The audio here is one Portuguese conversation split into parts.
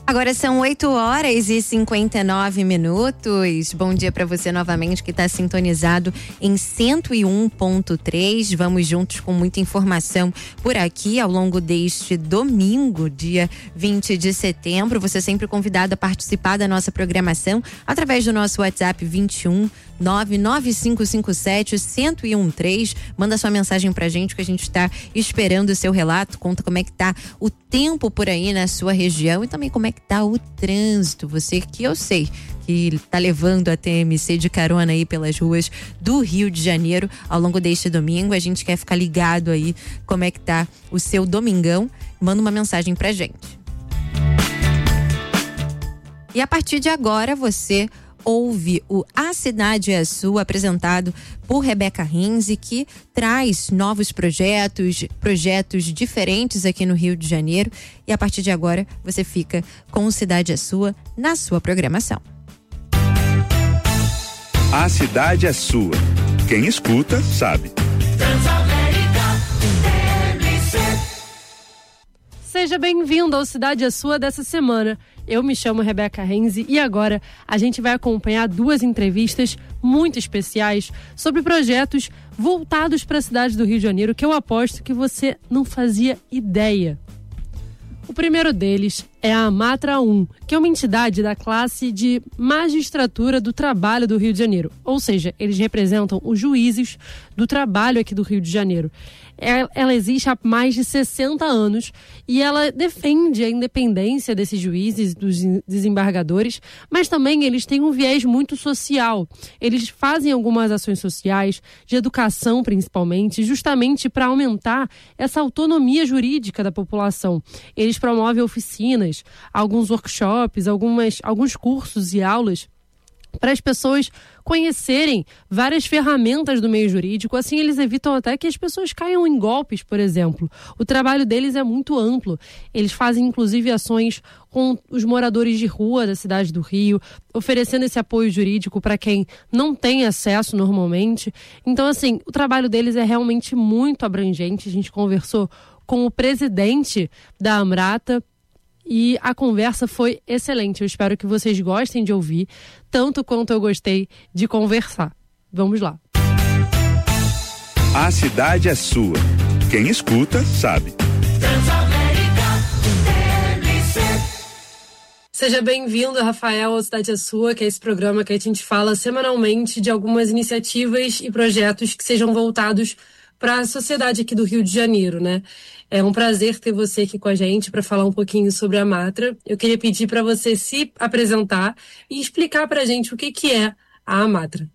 Agora são 8h59. Bom dia para você novamente que está sintonizado em 101.3. Vamos juntos com muita informação por aqui ao longo deste domingo, dia 20 de setembro. Você é sempre convidado a participar da nossa programação através do nosso WhatsApp 21 99557-1013. Manda sua mensagem pra gente que a gente está esperando o seu relato. Conta como é que tá o tempo por aí na sua região e também como é que tá o trânsito. Você que eu sei que tá levando a TMC de carona aí pelas ruas do Rio de Janeiro ao longo deste domingo. A gente quer ficar ligado aí como é que tá o seu domingão. Manda uma mensagem pra gente. E a partir de agora você ouve o A Cidade é Sua, apresentado por Rebeca Renzi, que traz novos projetos diferentes aqui no Rio de Janeiro. E a partir de agora você fica com o Cidade é Sua na sua programação. A Cidade é Sua. Quem escuta, sabe. Seja bem-vindo ao Cidade é Sua dessa semana. Eu me chamo Rebeca Renzi e agora a gente vai acompanhar duas entrevistas muito especiais sobre projetos voltados para a cidade do Rio de Janeiro que eu aposto que você não fazia ideia. O primeiro deles é a Amatra 1, que é uma entidade da classe de magistratura do trabalho do Rio de Janeiro. Ou seja, eles representam os juízes do trabalho aqui do Rio de Janeiro. Ela existe há mais de 60 anos e ela defende a independência desses juízes, dos desembargadores, mas também eles têm um viés muito social. Eles fazem algumas ações sociais, de educação principalmente, justamente para aumentar essa autonomia jurídica da população. Eles promovem oficinas, alguns workshops, alguns cursos e aulas para as pessoas conhecerem várias ferramentas do meio jurídico. Assim eles evitam até que as pessoas caiam em golpes, por exemplo. O trabalho deles é muito amplo. Eles fazem inclusive ações com os moradores de rua da cidade do Rio, oferecendo esse apoio jurídico para quem não tem acesso normalmente. Então, assim, o trabalho deles é realmente muito abrangente. A gente conversou com o presidente da Amrata e a conversa foi excelente. Eu espero que vocês gostem de ouvir, tanto quanto eu gostei de conversar. Vamos lá. A Cidade é Sua. Quem escuta, sabe. Seja bem-vindo, Rafael, ao Cidade é Sua, que é esse programa que a gente fala semanalmente de algumas iniciativas e projetos que sejam voltados para a sociedade aqui do Rio de Janeiro, né? É um prazer ter você aqui com a gente para falar um pouquinho sobre a Amatra. Eu queria pedir para você se apresentar e explicar para a gente o que é a Amatra.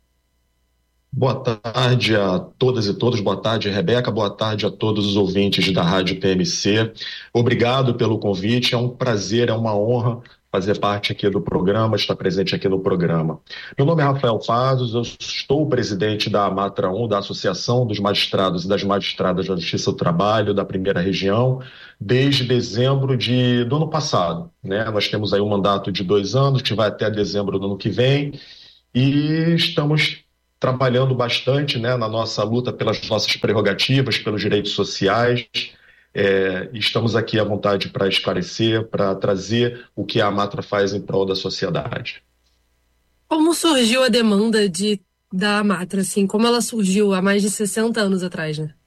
Boa tarde a todas e todos, boa tarde, Rebeca, boa tarde a todos os ouvintes da Rádio TMC. Obrigado pelo convite, é um prazer, é uma honra fazer parte aqui do programa, estar presente aqui no programa. Meu nome é Rafael Pazos, eu estou o presidente da Amatra 1, da Associação dos Magistrados e das Magistradas da Justiça do Trabalho da Primeira Região, desde dezembro do ano passado, né? Nós temos aí um mandato de 2 anos, que vai até dezembro do ano que vem, e estamos trabalhando bastante, né, na nossa luta pelas nossas prerrogativas, pelos direitos sociais. Estamos aqui à vontade para esclarecer, para trazer o que a Amatra faz em prol da sociedade. Como surgiu a demanda da Amatra, assim? Como ela surgiu há mais de 60 anos atrás, né?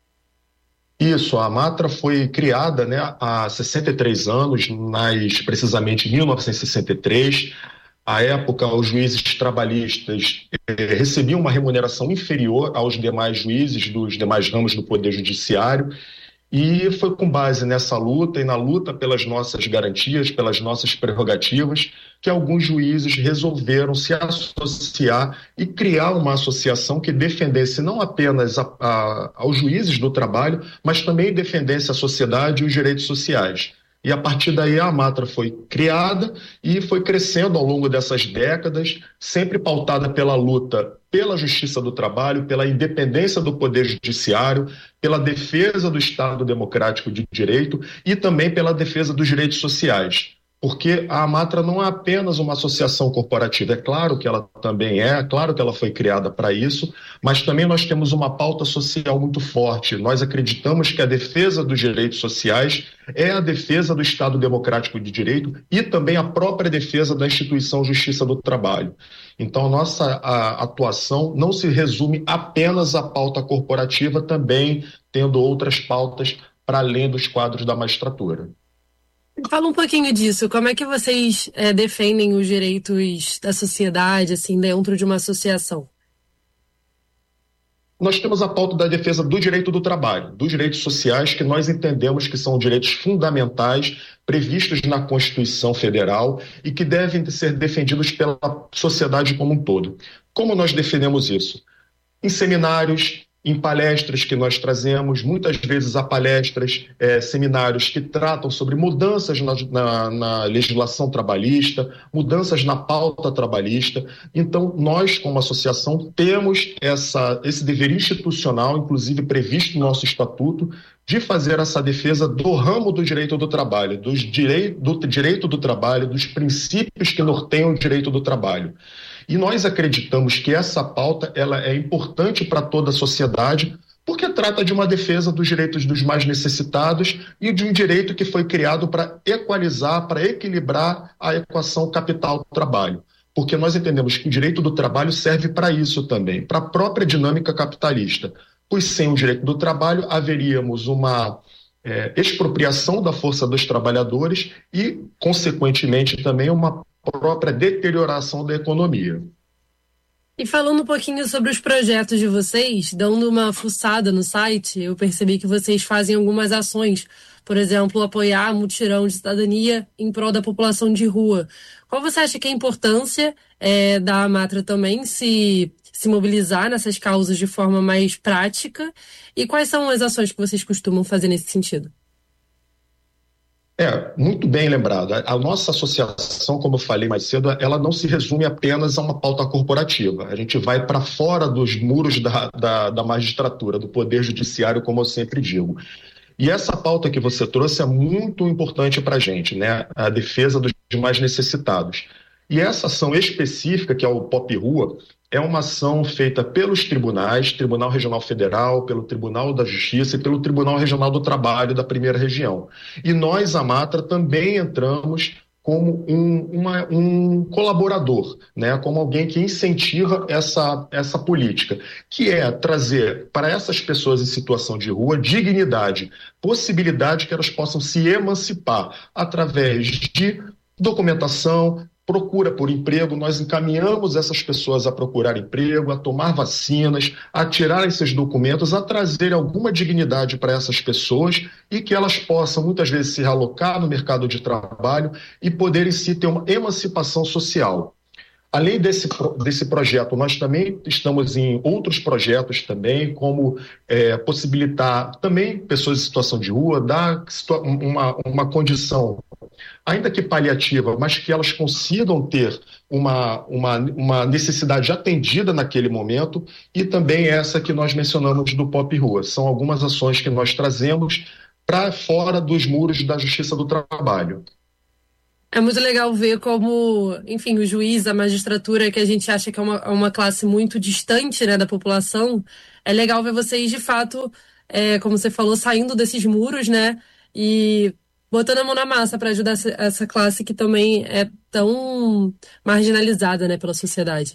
Isso, a Amatra foi criada, né, há 63 anos, precisamente em 1963. À época, os juízes trabalhistas recebiam uma remuneração inferior aos demais juízes dos demais ramos do Poder Judiciário. E foi com base nessa luta e na luta pelas nossas garantias, pelas nossas prerrogativas, que alguns juízes resolveram se associar e criar uma associação que defendesse não apenas aos juízes do trabalho, mas também defendesse a sociedade e os direitos sociais. E a partir daí a Amatra foi criada e foi crescendo ao longo dessas décadas, sempre pautada pela luta pela justiça do trabalho, pela independência do Poder Judiciário, pela defesa do Estado Democrático de Direito e também pela defesa dos direitos sociais. porque a Amatra não é apenas uma associação corporativa. É claro que ela também claro que ela foi criada para isso, mas também nós temos uma pauta social muito forte. Nós acreditamos que a defesa dos direitos sociais é a defesa do Estado Democrático de Direito e também a própria defesa da instituição Justiça do Trabalho. Então, a nossa atuação não se resume apenas à pauta corporativa, também tendo outras pautas para além dos quadros da magistratura. Fala um pouquinho disso. Como é que vocês defendem os direitos da sociedade, assim, dentro de uma associação? Nós temos a pauta da defesa do direito do trabalho, dos direitos sociais, que nós entendemos que são direitos fundamentais previstos na Constituição Federal e que devem ser defendidos pela sociedade como um todo. Como nós defendemos isso? Em seminários, em palestras que nós trazemos, muitas vezes há palestras, seminários que tratam sobre mudanças na legislação trabalhista, mudanças na pauta trabalhista. Então, nós, como associação, temos esse dever institucional, inclusive previsto no nosso estatuto, de fazer essa defesa do ramo do direito do trabalho, do direito do trabalho, dos princípios que norteiam o direito do trabalho. E nós acreditamos que essa pauta ela é importante para toda a sociedade, porque trata de uma defesa dos direitos dos mais necessitados e de um direito que foi criado para equalizar, para equilibrar a equação capital-trabalho. Porque nós entendemos que o direito do trabalho serve para isso também, para a própria dinâmica capitalista. Pois sem o direito do trabalho haveríamos uma expropriação da força dos trabalhadores e, consequentemente, também uma própria deterioração da economia. E falando um pouquinho sobre os projetos de vocês, dando uma fuçada no site, eu percebi que vocês fazem algumas ações, por exemplo, apoiar mutirão de cidadania em prol da população de rua. Qual você acha que é a importância da Amatra também se mobilizar nessas causas de forma mais prática? E quais são as ações que vocês costumam fazer nesse sentido? Muito bem lembrado. A nossa associação, como eu falei mais cedo, ela não se resume apenas a uma pauta corporativa. A gente vai para fora dos muros da magistratura, do poder judiciário, como eu sempre digo. E essa pauta que você trouxe é muito importante para a gente, né? A defesa dos mais necessitados. E essa ação específica, que é o Pop Rua, é uma ação feita pelos tribunais, Tribunal Regional Federal, pelo Tribunal da Justiça e pelo Tribunal Regional do Trabalho da Primeira Região. E nós, Amatra, também entramos como um colaborador, né? Como alguém que incentiva essa política, que é trazer para essas pessoas em situação de rua dignidade, possibilidade que elas possam se emancipar através de documentação, procura por emprego. Nós encaminhamos essas pessoas a procurar emprego, a tomar vacinas, a tirar esses documentos, a trazer alguma dignidade para essas pessoas e que elas possam, muitas vezes, se realocar no mercado de trabalho e poderem sim ter uma emancipação social. Além desse projeto, nós também estamos em outros projetos também, como possibilitar também pessoas em situação de rua, dar uma condição, ainda que paliativa, mas que elas consigam ter uma necessidade atendida naquele momento, e também essa que nós mencionamos do Pop Rua. São algumas ações que nós trazemos para fora dos muros da Justiça do Trabalho. É muito legal ver como, enfim, o juiz, a magistratura, que a gente acha que é uma classe muito distante, né, da população, é legal ver vocês, de fato, como você falou, saindo desses muros, né, e botando a mão na massa para ajudar essa classe que também é tão marginalizada, né, pela sociedade.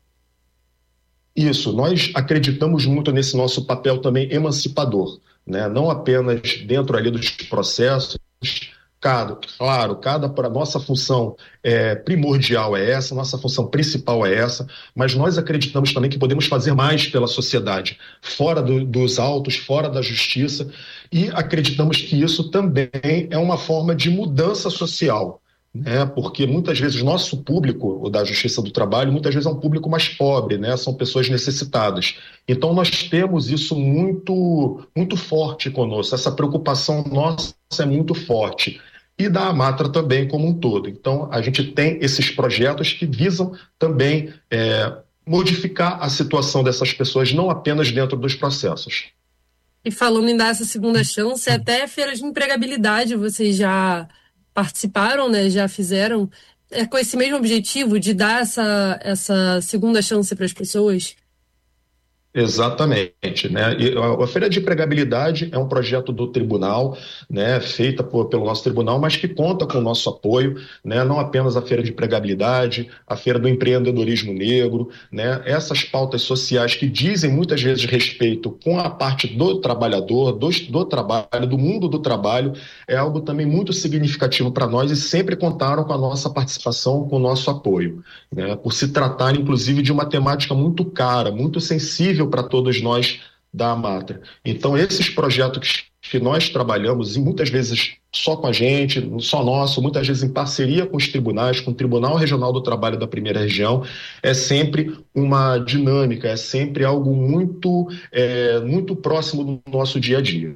Isso, nós acreditamos muito nesse nosso papel também emancipador, né, não apenas dentro ali dos processos. Para nossa função primordial é essa, nossa função principal é essa, mas nós acreditamos também que podemos fazer mais pela sociedade, fora dos autos, fora da justiça, e acreditamos que isso também é uma forma de mudança social, né? Porque muitas vezes o nosso público, o da Justiça do Trabalho, muitas vezes é um público mais pobre, né? São pessoas necessitadas. Então nós temos isso muito, muito forte conosco, essa preocupação nossa é muito forte. E da Amatra também como um todo. Então, a gente tem esses projetos que visam também modificar a situação dessas pessoas, não apenas dentro dos processos. E falando em dar essa segunda chance, até feiras de empregabilidade vocês já participaram, né, já fizeram, com esse mesmo objetivo de dar essa segunda chance para as pessoas? Exatamente, né? E a Feira de Empregabilidade é um projeto do tribunal, né, feita pelo nosso tribunal, mas que conta com o nosso apoio, né? Não apenas a Feira de Empregabilidade, a Feira do Empreendedorismo Negro, né? Essas pautas sociais que dizem muitas vezes respeito com a parte do trabalhador, do trabalho, do mundo do trabalho, é algo também muito significativo para nós e sempre contaram com a nossa participação, com o nosso apoio, né? Por se tratar, inclusive, de uma temática muito cara, muito sensível para todos nós da Amatra. Então, esses projetos que nós trabalhamos, e muitas vezes só com a gente, só nosso, muitas vezes em parceria com os tribunais, com o Tribunal Regional do Trabalho da Primeira Região, é sempre uma dinâmica, é sempre algo muito próximo do nosso dia a dia.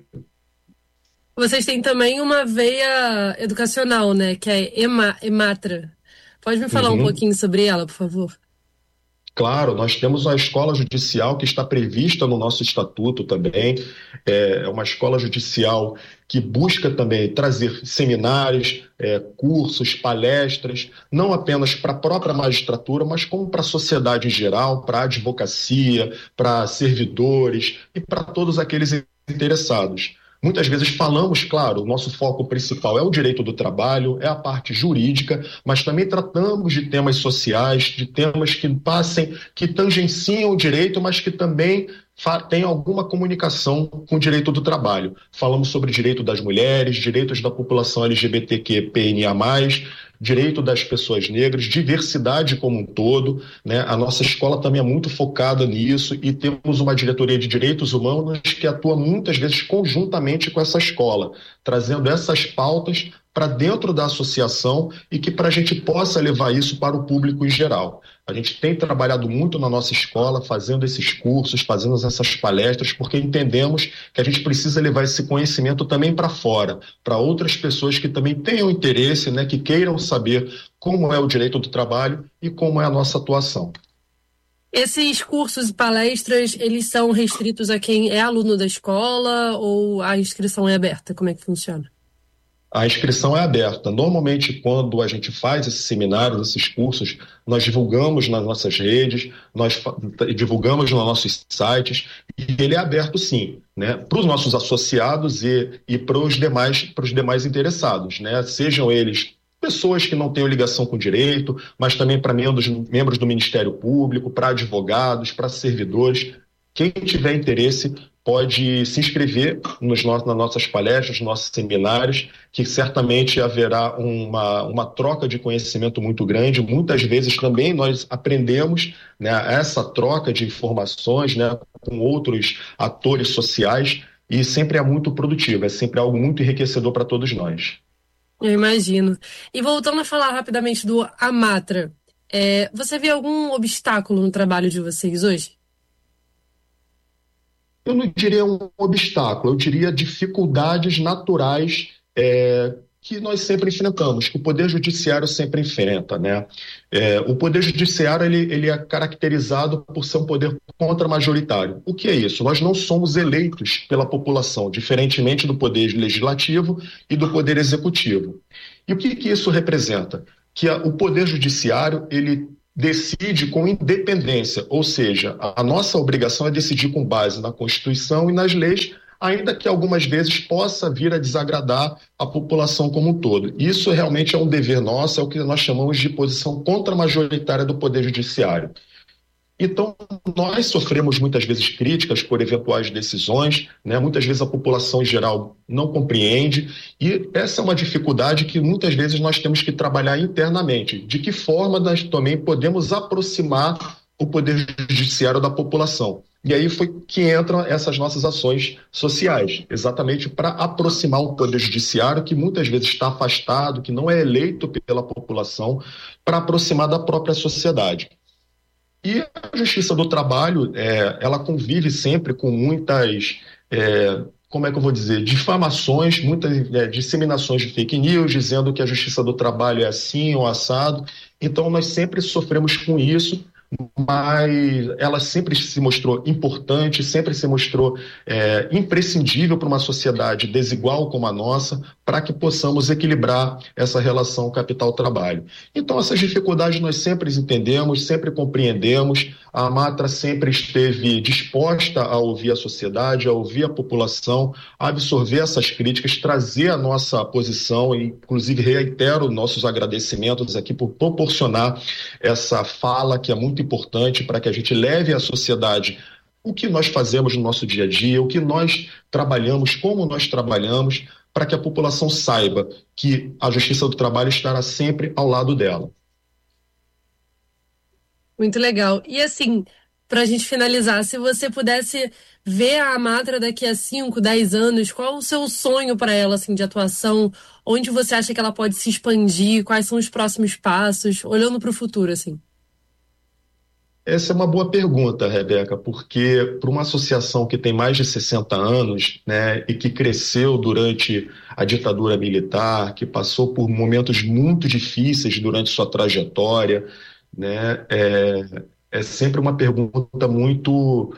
Vocês têm também uma veia educacional, né, que é Ematra. Pode me falar um pouquinho sobre ela, por favor? Claro, nós temos a escola judicial que está prevista no nosso estatuto também. É uma escola judicial que busca também trazer seminários, cursos, palestras, não apenas para a própria magistratura, mas como para a sociedade em geral, para a advocacia, para servidores e para todos aqueles interessados. Muitas vezes falamos, claro, o nosso foco principal é o direito do trabalho, é a parte jurídica, mas também tratamos de temas sociais, de temas que tangenciam o direito, mas que também tem alguma comunicação com o direito do trabalho. Falamos sobre direito das mulheres, direitos da população LGBTQIA+, direito das pessoas negras, diversidade como um todo, né? A nossa escola também é muito focada nisso e temos uma diretoria de direitos humanos que atua muitas vezes conjuntamente com essa escola, trazendo essas pautas para dentro da associação e que para a gente possa levar isso para o público em geral. A gente tem trabalhado muito na nossa escola, fazendo esses cursos, fazendo essas palestras, porque entendemos que a gente precisa levar esse conhecimento também para fora, para outras pessoas que também tenham interesse, né, que queiram saber como é o direito do trabalho e como é a nossa atuação. Esses cursos e palestras, eles são restritos a quem é aluno da escola ou a inscrição é aberta? Como é que funciona? A inscrição é aberta. Normalmente, quando a gente faz esses seminários, esses cursos, nós divulgamos nas nossas redes, nós divulgamos nos nossos sites, e ele é aberto sim, né, para os nossos associados e para os demais interessados, né, sejam eles pessoas que não tenham ligação com o direito, mas também para membros do Ministério Público, para advogados, para servidores. Quem tiver interesse pode se inscrever nas nossas palestras, nos nossos seminários, que certamente haverá uma troca de conhecimento muito grande. Muitas vezes também nós aprendemos, né, essa troca de informações, né, com outros atores sociais e sempre é muito produtivo, é sempre algo muito enriquecedor para todos nós. Eu imagino. E voltando a falar rapidamente do Amatra, você vê algum obstáculo no trabalho de vocês hoje? Eu não diria um obstáculo, eu diria dificuldades naturais que nós sempre enfrentamos, que o Poder Judiciário sempre enfrenta, né? O Poder Judiciário ele é caracterizado por ser um poder contramajoritário. O que é isso? Nós não somos eleitos pela população, diferentemente do Poder Legislativo e do Poder Executivo. E o que isso representa? Que o Poder Judiciário ele decide com independência, ou seja, a nossa obrigação é decidir com base na Constituição e nas leis, ainda que algumas vezes possa vir a desagradar a população como um todo. Isso realmente é um dever nosso, é o que nós chamamos de posição contramajoritária do Poder Judiciário. Então, nós sofremos muitas vezes críticas por eventuais decisões, né? Muitas vezes a população em geral não compreende e essa é uma dificuldade que muitas vezes nós temos que trabalhar internamente. De que forma nós também podemos aproximar o Poder Judiciário da população? E aí foi que entram essas nossas ações sociais, exatamente para aproximar o Poder Judiciário, que muitas vezes está afastado, que não é eleito pela população, para aproximar da própria sociedade. E a Justiça do Trabalho, ela convive sempre com muitas, como é que eu vou dizer, difamações, muitas disseminações de fake news, dizendo que a Justiça do Trabalho é assim ou assado. Então, nós sempre sofremos com isso, mas ela sempre se mostrou importante, sempre se mostrou imprescindível para uma sociedade desigual como a nossa, para que possamos equilibrar essa relação capital-trabalho. Então, essas dificuldades nós sempre entendemos, sempre compreendemos. A Amatra sempre esteve disposta a ouvir a sociedade, a ouvir a população, a absorver essas críticas, trazer a nossa posição, e inclusive reitero nossos agradecimentos aqui por proporcionar essa fala que é muito importante para que a gente leve à sociedade o que nós fazemos no nosso dia a dia, o que nós trabalhamos, como nós trabalhamos, para que a população saiba que a Justiça do Trabalho estará sempre ao lado dela. Muito legal. E assim, para a gente finalizar, se você pudesse ver a Amatra daqui a 5, 10 anos, qual o seu sonho para ela, assim, de atuação? Onde você acha que ela pode se expandir? Quais são os próximos passos? Olhando para o futuro, assim. Essa é uma boa pergunta, Rebeca, porque para uma associação que tem mais de 60 anos, né, e que cresceu durante a ditadura militar, que passou por momentos muito difíceis durante sua trajetória, né, é sempre uma pergunta muito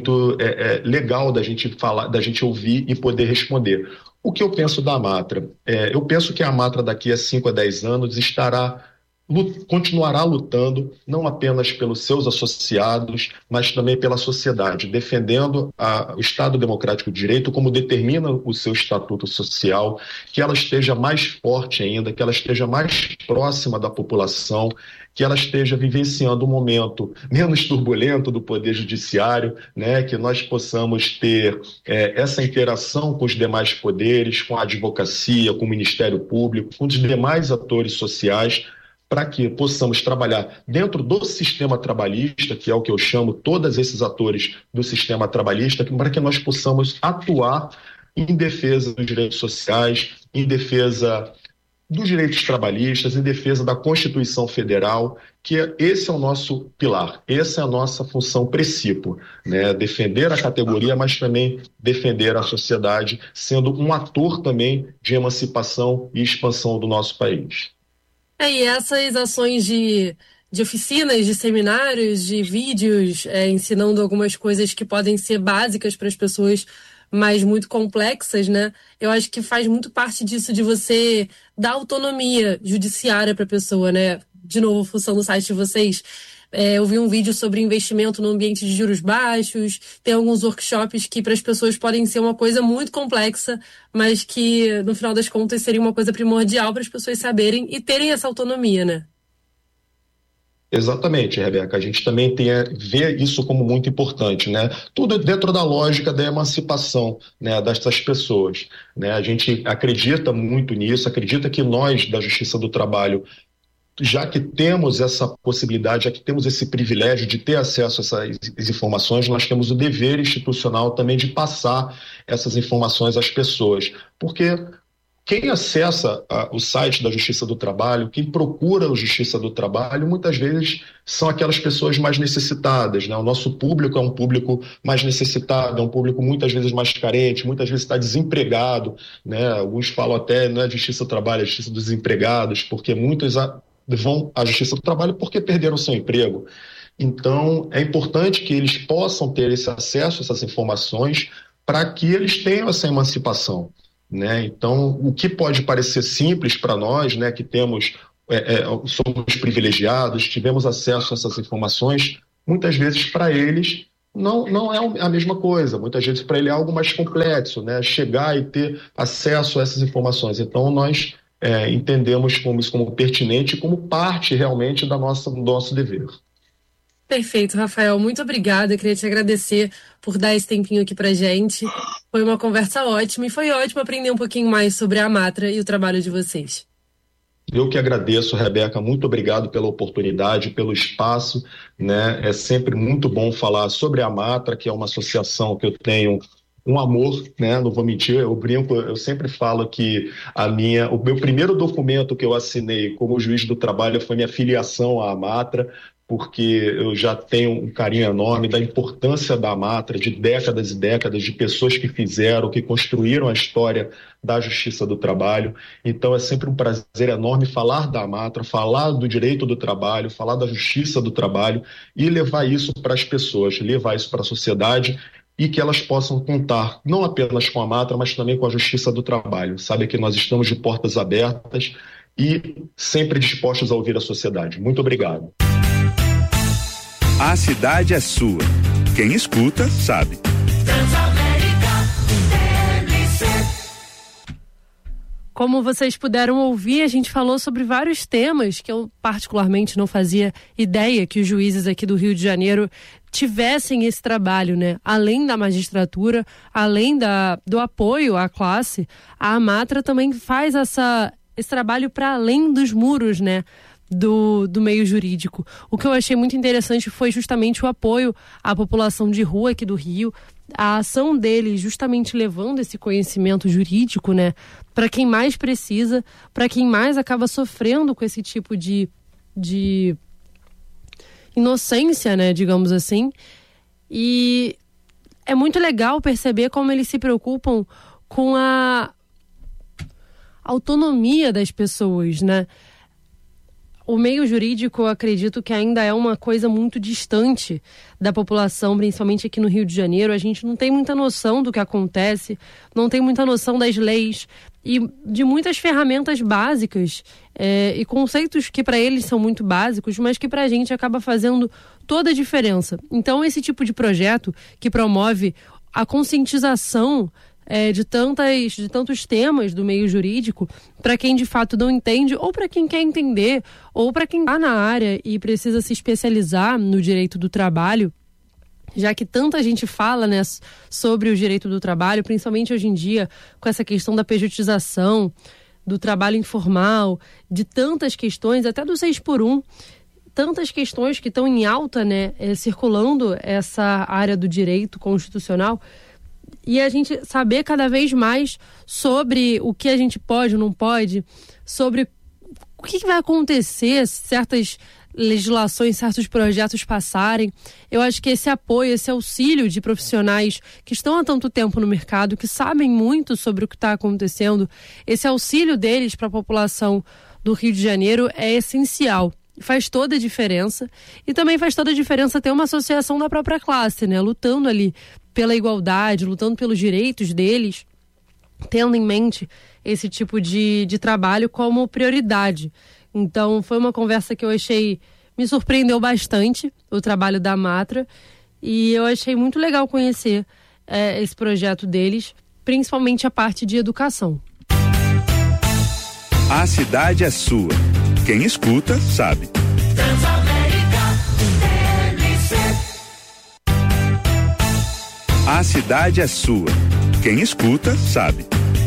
legal da gente falar, da gente ouvir e poder responder. O que eu penso da Amatra? Eu penso que a Amatra daqui a 5 a 10 anos continuará lutando não apenas pelos seus associados, mas também pela sociedade, defendendo o Estado Democrático de Direito como determina o seu estatuto social, que ela esteja mais forte ainda, que ela esteja mais próxima da população, que ela esteja vivenciando um momento menos turbulento do Poder Judiciário, né, que nós possamos ter essa interação com os demais poderes, com a advocacia, com o Ministério Público, com os demais atores sociais, para que possamos trabalhar dentro do sistema trabalhista, que é o que eu chamo todos esses atores do sistema trabalhista, para que nós possamos atuar em defesa dos direitos sociais, em defesa dos direitos trabalhistas, em defesa da Constituição Federal, que esse é o nosso pilar, essa é a nossa função princípio, né? Defender a categoria, mas também defender a sociedade, sendo um ator também de emancipação e expansão do nosso país. E essas ações de oficinas, de seminários, de vídeos, ensinando algumas coisas que podem ser básicas para as pessoas, mas muito complexas, né? Eu acho que faz muito parte disso, de você dar autonomia judiciária para a pessoa, né? De novo, função do site de vocês. Eu vi um vídeo sobre investimento no ambiente de juros baixos, tem alguns workshops que para as pessoas podem ser uma coisa muito complexa, mas que no final das contas seria uma coisa primordial para as pessoas saberem e terem essa autonomia, né? Exatamente, Rebeca. A gente também vê isso como muito importante, né? Tudo dentro da lógica da emancipação, né, dessas pessoas, né? A gente acredita muito nisso, acredita que nós, da Justiça do Trabalho, já que temos essa possibilidade, já que temos esse privilégio de ter acesso a essas informações, nós temos o dever institucional também de passar essas informações às pessoas. Porque quem acessa o site da Justiça do Trabalho, quem procura a Justiça do Trabalho, muitas vezes são aquelas pessoas mais necessitadas, né? O nosso público é um público mais necessitado, é um público muitas vezes mais carente, muitas vezes está desempregado, né? Alguns falam até, não é a Justiça do Trabalho, é a Justiça dos Desempregados, porque muitos vão à Justiça do Trabalho porque perderam seu emprego. Então, é importante que eles possam ter esse acesso a essas informações para que eles tenham essa emancipação, né? Então, o que pode parecer simples para nós, né, que somos privilegiados, tivemos acesso a essas informações, muitas vezes para eles não é a mesma coisa. Muitas vezes para ele é algo mais complexo, né? Chegar e ter acesso a essas informações. Então, nós entendemos isso como pertinente, como parte realmente do nosso dever. Perfeito, Rafael. Muito obrigada. Eu queria te agradecer por dar esse tempinho aqui pra gente. Foi uma conversa ótima e foi ótimo aprender um pouquinho mais sobre a Amatra e o trabalho de vocês. Eu que agradeço, Rebeca. Muito obrigado pela oportunidade, pelo espaço, né? É sempre muito bom falar sobre a Amatra, que é uma associação que eu tenho um amor, né? Não vou mentir, eu brinco, eu sempre falo que o meu primeiro documento que eu assinei como juiz do trabalho foi minha filiação à Amatra, porque eu já tenho um carinho enorme da importância da Amatra, de décadas e décadas de pessoas que fizeram, que construíram a história da Justiça do Trabalho. Então é sempre um prazer enorme falar da Amatra, falar do direito do trabalho, falar da Justiça do Trabalho e levar isso para as pessoas, levar isso para a sociedade e que elas possam contar não apenas com a Amatra, mas também com a Justiça do Trabalho. Sabe que nós estamos de portas abertas e sempre dispostos a ouvir a sociedade. Muito obrigado. A cidade é sua. Quem escuta, sabe. Como vocês puderam ouvir, a gente falou sobre vários temas que eu particularmente não fazia ideia que os juízes aqui do Rio de Janeiro tivessem esse trabalho, né? Além da magistratura, além do apoio à classe, a Amatra também faz esse trabalho para além dos muros, né? Do meio jurídico. O que eu achei muito interessante foi justamente o apoio à população de rua aqui do Rio, a ação deles justamente levando esse conhecimento jurídico, né, para quem mais precisa, para quem mais acaba sofrendo com esse tipo de inocência, né, digamos assim. E é muito legal perceber como eles se preocupam com a autonomia das pessoas, né? O meio jurídico, eu acredito que ainda é uma coisa muito distante da população, principalmente aqui no Rio de Janeiro. A gente não tem muita noção do que acontece, não tem muita noção das leis e de muitas ferramentas básicas e conceitos que para eles são muito básicos, mas que para a gente acaba fazendo toda a diferença. Então, esse tipo de projeto que promove a conscientização de tantos temas do meio jurídico, para quem de fato não entende, ou para quem quer entender, ou para quem está na área e precisa se especializar no direito do trabalho, já que tanta gente fala, né, sobre o direito do trabalho, principalmente hoje em dia, com essa questão da pejotização, do trabalho informal, de tantas questões, até do 6x1, tantas questões que estão em alta, né, circulando essa área do direito constitucional. E a gente saber cada vez mais sobre o que a gente pode ou não pode, sobre o que vai acontecer se certas legislações, certos projetos passarem. Eu acho que esse apoio, esse auxílio de profissionais que estão há tanto tempo no mercado, que sabem muito sobre o que está acontecendo, esse auxílio deles para a população do Rio de Janeiro é essencial. Faz toda a diferença. E também faz toda a diferença ter uma associação da própria classe, né? Lutando ali pela igualdade, lutando pelos direitos deles, tendo em mente esse tipo de trabalho como prioridade. Então, foi uma conversa que eu achei, me surpreendeu bastante, o trabalho da Amatra, e eu achei muito legal conhecer esse projeto deles, principalmente a parte de educação. A cidade é sua. Quem escuta, sabe. A cidade é sua. Quem escuta, sabe.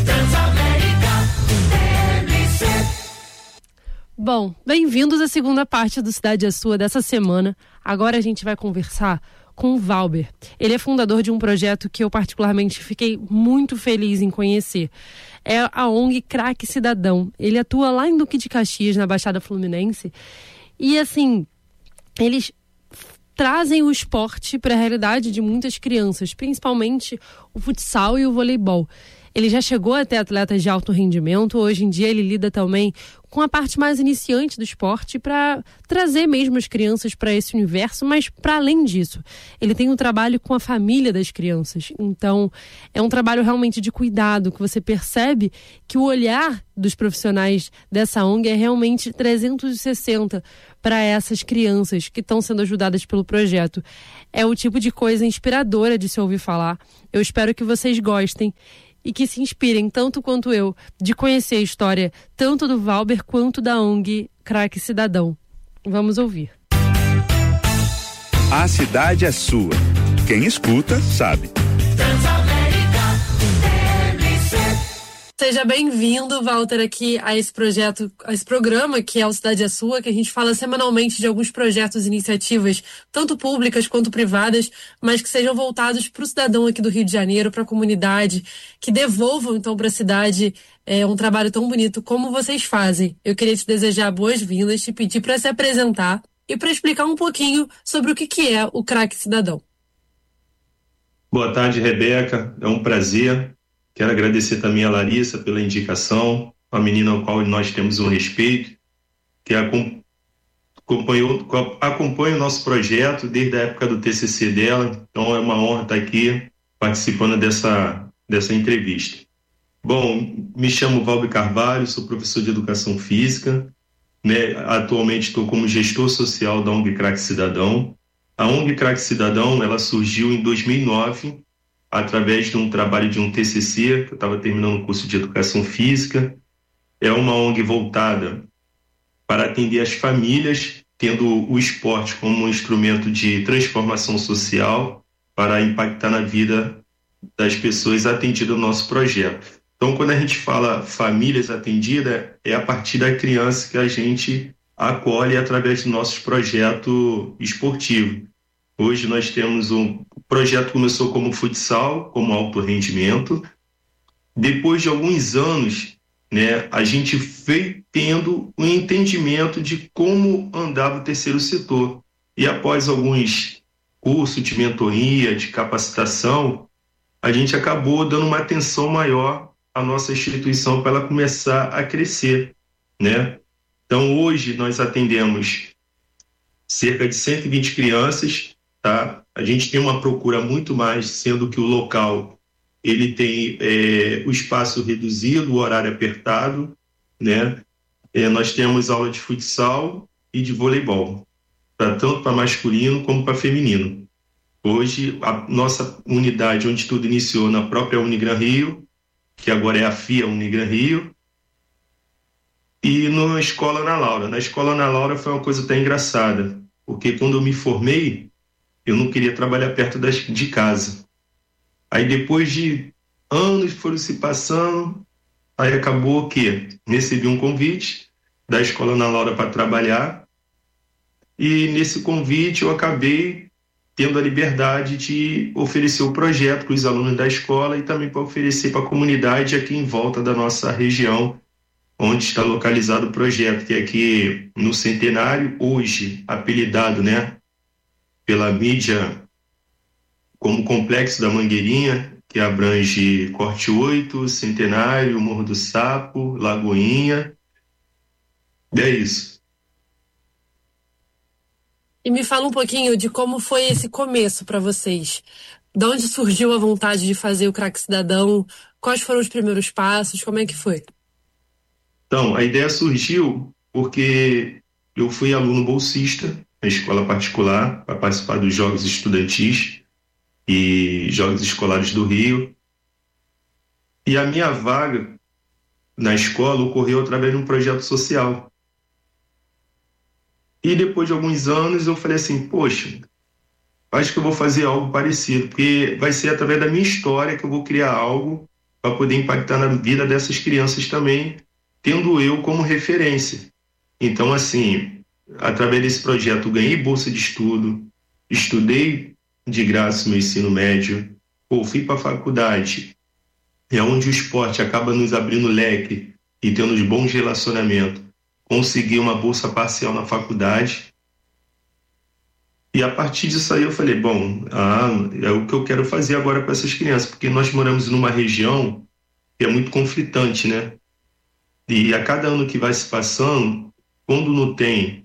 Bom, bem-vindos à segunda parte do Cidade é Sua dessa semana. Agora a gente vai conversar com o Valber. Ele é fundador de um projeto que eu particularmente fiquei muito feliz em conhecer. É a ONG Craque Cidadão. Ele atua lá em Duque de Caxias, na Baixada Fluminense. E assim, eles trazem o esporte para a realidade de muitas crianças, principalmente o futsal e o voleibol. Ele já chegou até atletas de alto rendimento, hoje em dia ele lida também com a parte mais iniciante do esporte para trazer mesmo as crianças para esse universo, mas para além disso, ele tem um trabalho com a família das crianças. Então, é um trabalho realmente de cuidado, que você percebe que o olhar dos profissionais dessa ONG é realmente 360 para essas crianças que estão sendo ajudadas pelo projeto. É o tipo de coisa inspiradora de se ouvir falar. Eu espero que vocês gostem e que se inspirem, tanto quanto eu, de conhecer a história tanto do Valber quanto da ONG Craque Cidadão. Vamos ouvir. A cidade é sua. Quem escuta, sabe. Seja bem-vindo, Walter, aqui a esse projeto, a esse programa que é o Cidade é Sua, que a gente fala semanalmente de alguns projetos e iniciativas, tanto públicas quanto privadas, mas que sejam voltados para o cidadão aqui do Rio de Janeiro, para a comunidade, que devolvam então para a cidade um trabalho tão bonito como vocês fazem. Eu queria te desejar boas-vindas, te pedir para se apresentar e para explicar um pouquinho sobre o que é o Crack Cidadão. Boa tarde, Rebeca. É um prazer. Quero agradecer também a Larissa pela indicação, uma menina ao qual nós temos um respeito, que acompanha o nosso projeto desde a época do TCC dela. Então é uma honra estar aqui participando dessa entrevista. Bom, me chamo Valber Carvalho, sou professor de Educação Física, né? Atualmente estou como gestor social da ONG Crack Cidadão. A ONG Crack Cidadão, ela surgiu em 2009, através de um trabalho de um TCC, que eu estava terminando o curso de Educação Física. É uma ONG voltada para atender as famílias, tendo o esporte como um instrumento de transformação social para impactar na vida das pessoas atendidas no nosso projeto. Então, quando a gente fala famílias atendidas, é a partir da criança que a gente acolhe através do nosso projeto esportivo. Hoje nós temos o projeto começou como futsal, como alto rendimento. Depois de alguns anos, né, a gente veio tendo um entendimento de como andava o terceiro setor. E após alguns cursos de mentoria, de capacitação, a gente acabou dando uma atenção maior à nossa instituição para ela começar a crescer, né? Então hoje nós atendemos cerca de 120 crianças, tá? A gente tem uma procura muito mais, sendo que o local ele tem o espaço reduzido, o horário apertado, né? Nós temos aula de futsal e de voleibol, tanto para masculino como para feminino. Hoje a nossa unidade, onde tudo iniciou na própria Unigran Rio, que agora é a FIA Unigran Rio, e na Escola Ana Laura. Na Escola Ana Laura foi uma coisa até engraçada, porque quando eu me formei, eu não queria trabalhar perto de casa. Aí depois de anos foram se passando, aí acabou que recebi um convite da Escola Ana Laura para trabalhar, e nesse convite eu acabei tendo a liberdade de oferecer o projeto para os alunos da escola e também para oferecer para a comunidade aqui em volta da nossa região, onde está localizado o projeto, que é aqui no Centenário, hoje apelidado, né, pela mídia como Complexo da Mangueirinha, que abrange Corte 8, Centenário, Morro do Sapo, Lagoinha. É isso. E me fala um pouquinho de como foi esse começo para vocês. De onde surgiu a vontade de fazer o Crack Cidadão? Quais foram os primeiros passos? Como é que foi? Então, a ideia surgiu porque eu fui aluno bolsista na escola particular para participar dos Jogos Estudantis e Jogos Escolares do Rio. E a minha vaga na escola ocorreu através de um projeto social. E depois de alguns anos eu falei assim, poxa, acho que eu vou fazer algo parecido, porque vai ser através da minha história que eu vou criar algo para poder impactar na vida dessas crianças também, tendo eu como referência. Então, assim, através desse projeto eu ganhei bolsa de estudo, estudei de graça no ensino médio, fui para a faculdade, é onde o esporte acaba nos abrindo leque e tendo bons relacionamentos. Consegui uma bolsa parcial na faculdade. E a partir disso aí eu falei, bom, é o que eu quero fazer agora com essas crianças, porque nós moramos numa região que é muito conflitante, né? E a cada ano que vai se passando, quando não tem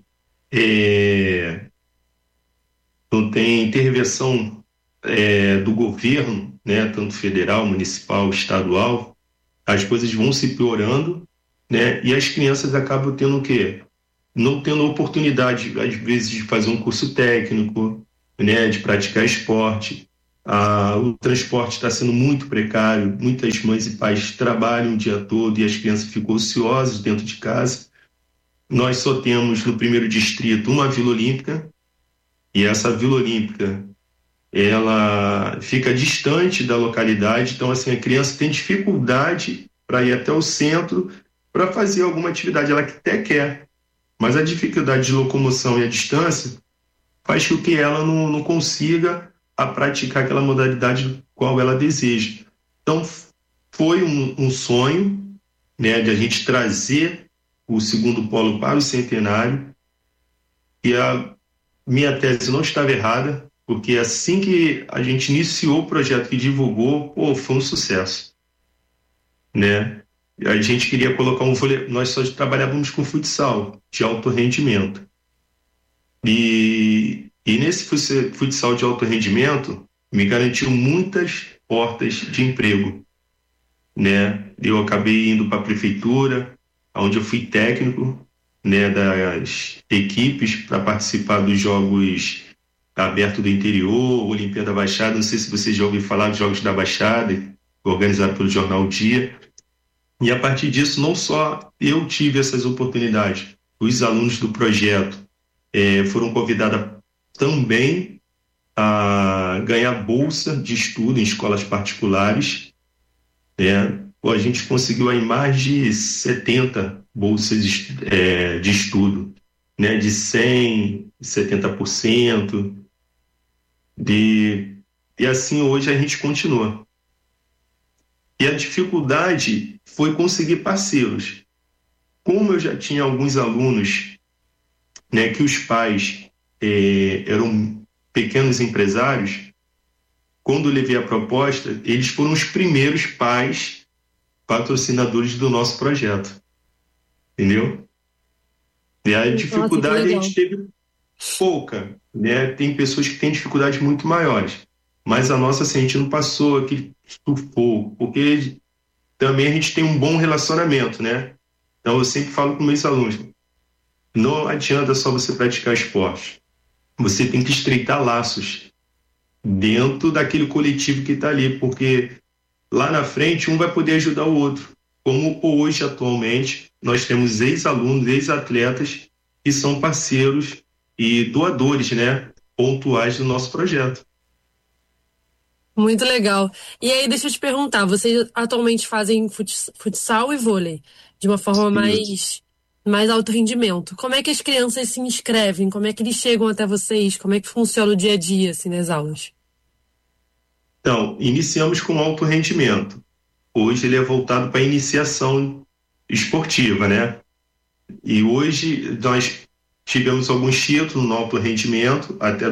intervenção do governo, né, tanto federal, municipal, estadual, as coisas vão se piorando, né? E as crianças acabam tendo o quê? Não tendo oportunidade, às vezes, de fazer um curso técnico, né? De praticar esporte. O transporte está sendo muito precário, muitas mães e pais trabalham o dia todo e as crianças ficam ociosas dentro de casa. Nós só temos no primeiro distrito uma Vila Olímpica, e essa Vila Olímpica ela fica distante da localidade, então assim, a criança tem dificuldade para para ir até o centro para fazer alguma atividade. Ela até quer, mas a dificuldade de locomoção e a distância faz com que ela não consiga a praticar aquela modalidade qual ela deseja. Então, foi um sonho, né, de a gente trazer o segundo polo para o centenário, e a minha tese não estava errada, porque assim que a gente iniciou o projeto e divulgou, foi um sucesso, né? A gente queria colocar um vôlei, nós só trabalhávamos com futsal de alto rendimento, e nesse futsal de alto rendimento me garantiu muitas portas de emprego, né? Eu acabei indo para a prefeitura, onde eu fui técnico, né, das equipes para participar dos Jogos Abertos do Interior, Olimpíada da Baixada. Não sei se você já ouviu falar dos Jogos da Baixada, organizado pelo Jornal Dia. E a partir disso, não só eu tive essas oportunidades, os alunos do projeto foram convidados também a ganhar bolsa de estudo em escolas particulares. A gente conseguiu aí mais de 70 bolsas de estudo, né, de 100%, 70%, e assim hoje a gente continua. E a dificuldade foi conseguir parceiros. Como eu já tinha alguns alunos, né, que os pais eram pequenos empresários, quando eu levei a proposta, eles foram os primeiros pais patrocinadores do nosso projeto. Entendeu? E a dificuldade a gente teve pouca, né? Tem pessoas que têm dificuldades muito maiores, mas a nossa, assim, a gente não passou aquele sufoco, porque também a gente tem um bom relacionamento, né? Então eu sempre falo com meus alunos, não adianta só você praticar esporte, você tem que estreitar laços dentro daquele coletivo que está ali, porque lá na frente um vai poder ajudar o outro. Como hoje, atualmente, nós temos ex-alunos, ex-atletas que são parceiros e doadores, né, pontuais do nosso projeto. Muito legal. E aí, deixa eu te perguntar, vocês atualmente fazem futsal e vôlei de uma forma mais alto rendimento. Como é que as crianças se inscrevem? Como é que eles chegam até vocês? Como é que funciona o dia a dia, assim, nas aulas? Então, iniciamos com alto rendimento. Hoje ele é voltado para a iniciação esportiva, né? E hoje nós tivemos alguns títulos no alto rendimento até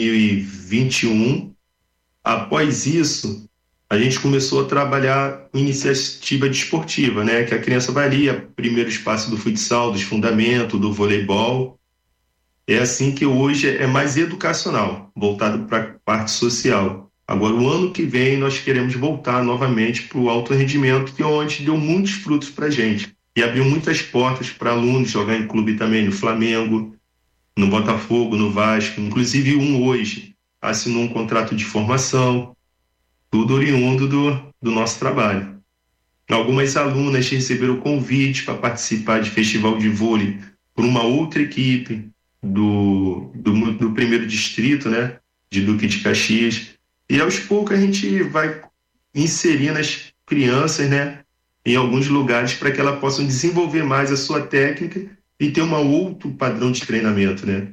2021. Após isso, a gente começou a trabalhar com iniciativa desportiva, né? Que a criança vai ali, primeiro espaço do futsal, dos fundamentos, do voleibol. É assim que hoje é mais educacional, voltado para a parte social. Agora, o ano que vem, nós queremos voltar novamente para o alto rendimento, que é onde deu muitos frutos para a gente. E abriu muitas portas para alunos jogar em clube também, no Flamengo, no Botafogo, no Vasco. Inclusive, um hoje assinou um contrato de formação, tudo oriundo do nosso trabalho. Algumas alunas receberam convite para participar de festival de vôlei por uma outra equipe do primeiro distrito, né, de Duque de Caxias. E aos poucos a gente vai inserindo as crianças, né, em alguns lugares para que elas possam desenvolver mais a sua técnica e ter um outro padrão de treinamento, né?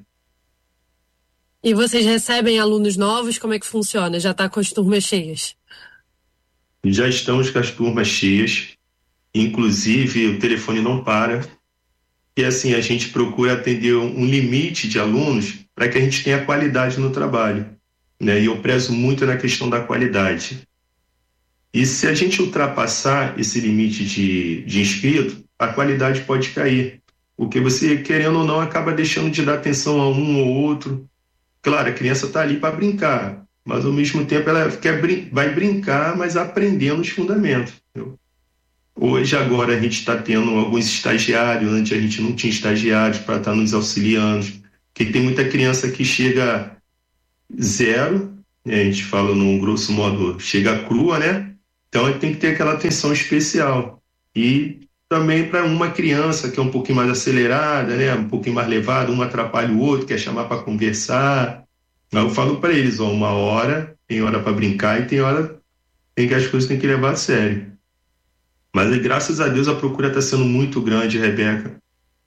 E vocês recebem alunos novos? Como é que funciona? Já está com as turmas cheias? Já estamos com as turmas cheias. Inclusive, o telefone não para. E assim, a gente procura atender um limite de alunos para que a gente tenha qualidade no trabalho, né? E eu prezo muito na questão da qualidade. E se a gente ultrapassar esse limite de inscrito, a qualidade pode cair. Porque você, querendo ou não, acaba deixando de dar atenção a um ou outro. Claro, a criança está ali para brincar, mas ao mesmo tempo ela vai brincar, mas aprendendo os fundamentos. Entendeu? Hoje, agora, a gente está tendo alguns estagiários, antes a gente não tinha estagiários para estar nos auxiliando, porque tem muita criança que chega zero, né? A gente fala num grosso modo, chega crua, né? Então tem que ter aquela atenção especial. E também para uma criança que é um pouquinho mais acelerada, né? Um pouquinho mais levada, um atrapalha o outro, quer chamar para conversar. Mas eu falo para eles, uma hora tem hora para brincar e tem hora tem que as coisas tem que levar a sério. Mas graças a Deus a procura está sendo muito grande, Rebeca.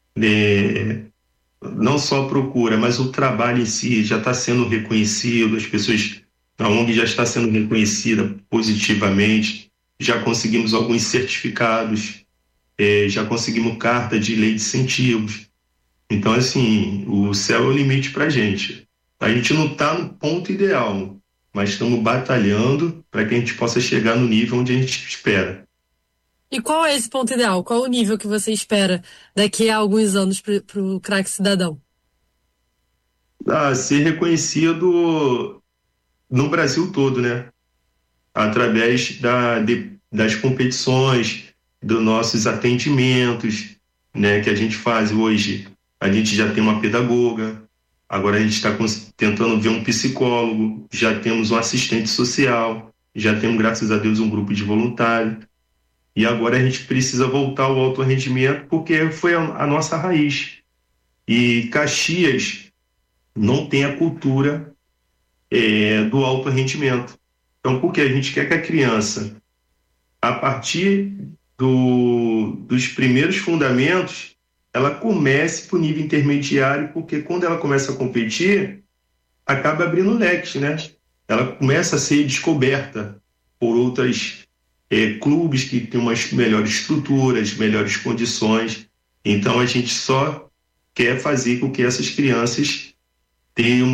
Não só a procura, mas o trabalho em si já está sendo reconhecido, a ONG já está sendo reconhecida positivamente, já conseguimos alguns certificados, já conseguimos carta de lei de incentivos. Então, assim, o céu é o limite para a gente. A gente não está no ponto ideal, mas estamos batalhando para que a gente possa chegar no nível onde a gente espera. E qual é esse ponto ideal? Qual o nível que você espera daqui a alguns anos para o Craque Cidadão? Ser reconhecido no Brasil todo, né? Através das competições, dos nossos atendimentos, né? Que a gente faz hoje. A gente já tem uma pedagoga, agora a gente está tentando ver um psicólogo, já temos um assistente social, já temos, graças a Deus, um grupo de voluntários. E agora a gente precisa voltar ao alto rendimento porque foi a nossa raiz. E Caxias não tem a cultura do alto rendimento. Então, porque a gente quer que a criança, a partir dos primeiros fundamentos, ela comece para o nível intermediário, porque quando ela começa a competir, acaba abrindo leques, né? Ela começa a ser descoberta por outras clubes que têm umas melhores estruturas, melhores condições. Então a gente só quer fazer com que essas crianças tenham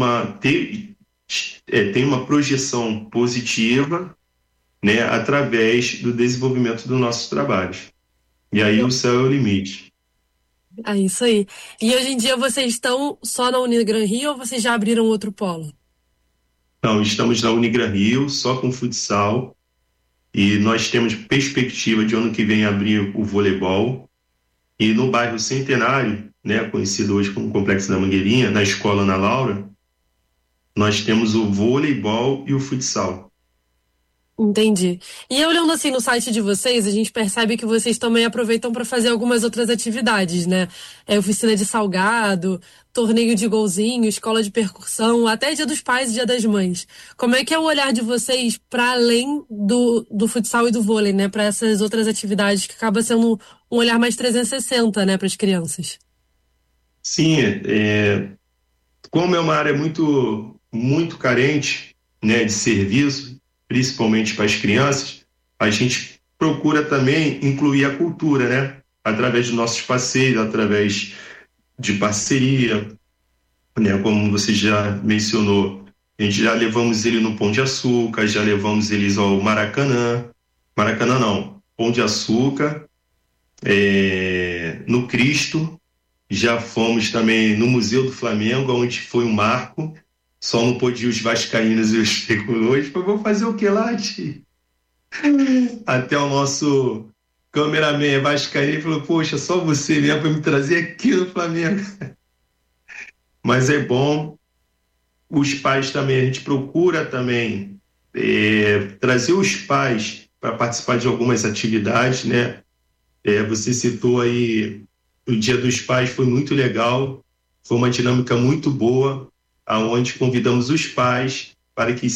uma projeção positiva, né, através do desenvolvimento dos nossos trabalhos. E aí o céu é o limite. É isso aí. E hoje em dia vocês estão só na Unigran Rio ou vocês já abriram outro polo? Não, estamos na Unigran Rio, só com futsal. E nós temos perspectiva de ano que vem abrir o voleibol. E no bairro Centenário, né, conhecido hoje como Complexo da Mangueirinha, na escola Ana Laura, nós temos o voleibol e o futsal. Entendi. E olhando assim no site de vocês, a gente percebe que vocês também aproveitam para fazer algumas outras atividades, né? Oficina de salgado, torneio de golzinho, escola de percussão, até Dia dos Pais e Dia das Mães. Como é que é o olhar de vocês para além do futsal e do vôlei, né? Para essas outras atividades que acaba sendo um olhar mais 360, né, para as crianças? Sim, como é uma área muito, muito carente, né, de serviço, principalmente para as crianças, a gente procura também incluir a cultura, né? Através dos nossos passeios, através de parceria, né? Como você já mencionou, a gente já levamos ele no Pão de Açúcar, já levamos eles ao Maracanã, Pão de Açúcar, no Cristo, já fomos também no Museu do Flamengo, onde foi um marco. Só não podia os vascaínos e os tricolores. Vou fazer o que lá, tio? Até o nosso cameraman vascaíno falou, poxa, só você mesmo para me trazer aqui no Flamengo. Mas é bom. Os pais também, a gente procura também trazer os pais para participar de algumas atividades, né? Você citou aí o Dia dos Pais, foi muito legal. Foi uma dinâmica muito boa, aonde convidamos os pais para que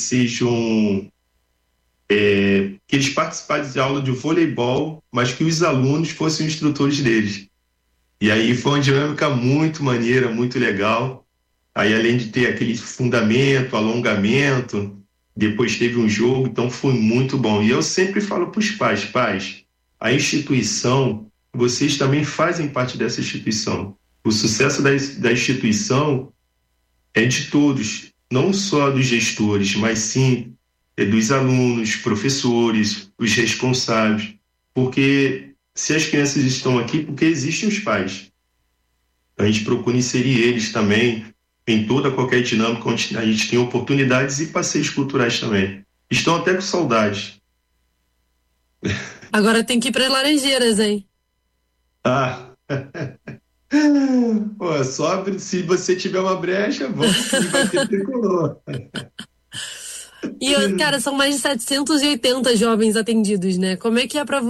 que eles participassem de aula de voleibol, mas que os alunos fossem instrutores deles. E aí foi uma dinâmica muito maneira, muito legal. Aí além de ter aquele fundamento, alongamento, depois teve um jogo, então foi muito bom. E eu sempre falo para os pais, a instituição, vocês também fazem parte dessa instituição. O sucesso da instituição é de todos, não só dos gestores, mas sim dos alunos, professores, os responsáveis, porque se as crianças estão aqui, porque existem os pais. A gente procura inserir eles também em qualquer dinâmica onde a gente tem oportunidades e passeios culturais também. Estão até com saudade. Agora tem que ir para as Laranjeiras, hein? Pô, só se você tiver uma brecha, vamos sim, vai ter tricolor. E, cara, são mais de 780 jovens atendidos, né? Como é que é para